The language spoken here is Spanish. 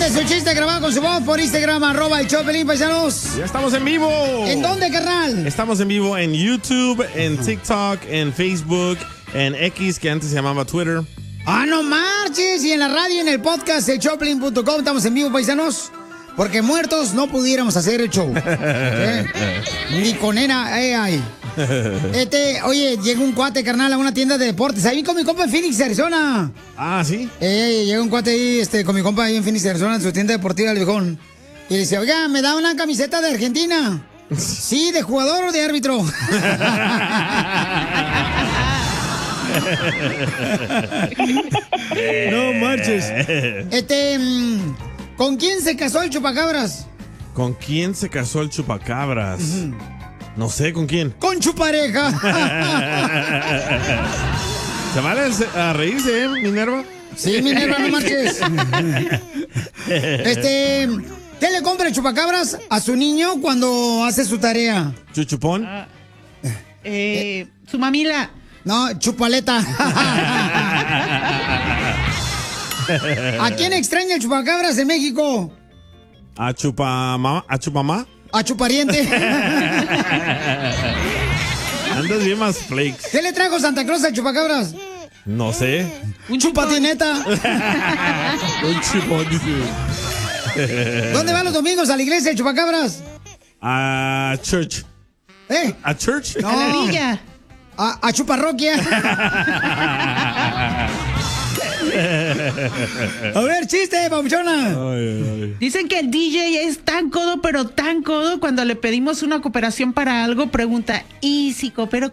Mande su chiste grabado con su voz por Instagram, @el Choplin, paisanos. Ya estamos en vivo. ¿En dónde, carnal? Estamos en vivo en YouTube, en TikTok, en Facebook, en X, que antes se llamaba Twitter. ¡Ah, no marches! Y en la radio, en el podcast, elchoplin.com, estamos en vivo, paisanos. Porque muertos no pudiéramos hacer el show. Ni con AI. Oye, llegó un cuate, carnal, a una tienda de deportes. Ahí con mi compa en Phoenix, Arizona. Ah, ¿sí? Llega un cuate ahí, con mi compa ahí en Phoenix, Arizona, en su tienda deportiva, el viejón. Y dice, oiga, ¿me da una camiseta de Argentina? Sí, ¿de jugador o de árbitro? No marches. ¿Con quién se casó el chupacabras? ¿Con quién se casó el chupacabras? No sé, ¿con quién? ¡Con chupareja! ¿Se vale a reírse, Minerva? Sí, Minerva, no marches. ¿Qué le compra el chupacabras a su niño cuando hace su tarea? ¿Chuchupón? Su mamila. No, chupaleta. ¿A quién extraña el chupacabras en México? ¿A chupamá? ¿A chupamá? A chupariente. Andas bien más flakes. ¿Qué le trajo Santa Claus al chupacabras? No sé. Un chupatineta. Un chupón, dice. ¿Dónde van los domingos a la iglesia el chupacabras? A church. ¿A church? No. A la villa. A chuparroquia. A ver, chiste, papuchona. Dicen que el DJ es tan codo, pero tan codo, cuando le pedimos una cooperación para algo, pregunta, ¿y si coopero